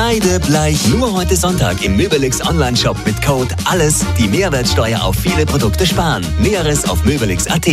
Kreidebleich. Nur heute Sonntag im Möbelix Online-Shop mit Code ALLES die Mehrwertsteuer auf viele Produkte sparen. Näheres auf möbelix.at.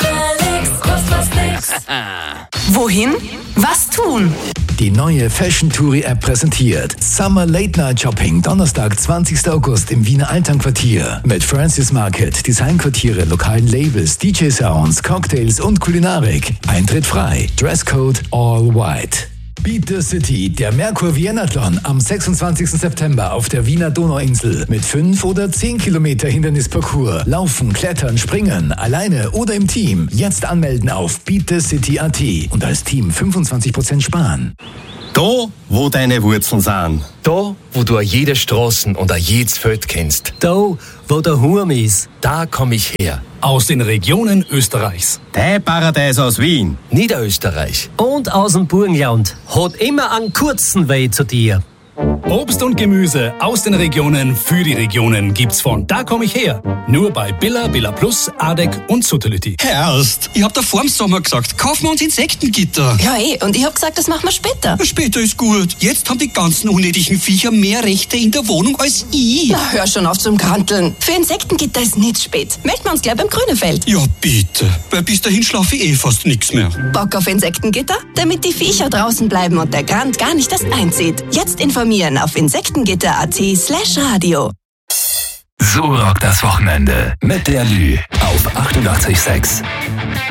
Wohin? Was tun? Die neue Fashion Touri App präsentiert Summer Late Night Shopping, Donnerstag, 20. August im Wiener Alternquartier. Mit Francis Market, Designquartiere, lokalen Labels, DJ-Sounds, Cocktails und Kulinarik. Eintritt frei. Dresscode all white. Beat the City, der Merkur Vienathlon am 26. September auf der Wiener Donauinsel mit 5 oder 10 Kilometer Hindernisparcours. Laufen, klettern, springen, alleine oder im Team. Jetzt anmelden auf beatthecity.at und als Team 25% sparen. Da, wo deine Wurzeln sind. Da, wo du jede Straßen und jedes Feld kennst. Da, wo der Hurm ist, Da komme ich her. Aus den Regionen Österreichs. Dein Paradies aus Wien. Niederösterreich. und aus dem Burgenland hat immer einen kurzen Weg zu dir. Obst und Gemüse aus den Regionen für die Regionen gibt's von Da komm ich her. Nur bei Billa, Billa Plus, Adek und Sutterlütti. Herrst, ich hab da vorm Sommer gesagt, kaufen wir uns Insektengitter. Ja, und ich hab gesagt, das machen wir später. Später ist gut. Jetzt haben die ganzen unnötigen Viecher mehr Rechte in der Wohnung als ich. Na, hör schon auf zum Kranteln. Für Insektengitter ist nicht spät. Melden wir uns gleich beim Grünefeld. Ja, bitte. Weil bis dahin schlafe ich fast nichts mehr. Bock auf Insektengitter? Damit die Viecher draußen bleiben und der Grand gar nicht erst einzieht. Jetzt informieren auf insektengitter.at/radio. So rockt das Wochenende mit der Lü auf 88,6.